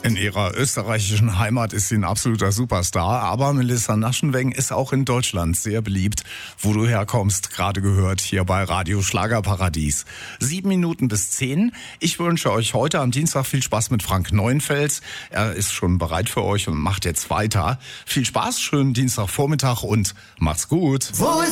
In ihrer österreichischen Heimat ist sie ein absoluter Superstar, aber Melissa Naschenweng ist auch in Deutschland sehr beliebt. Wo du herkommst, gerade gehört, hier bei Radio Schlagerparadies. 7 Minuten bis 10. Ich wünsche euch heute am Dienstag viel Spaß mit Frank Neuenfels. Er ist schon bereit für euch und macht jetzt weiter. Viel Spaß, schönen Dienstagvormittag und macht's gut. Wo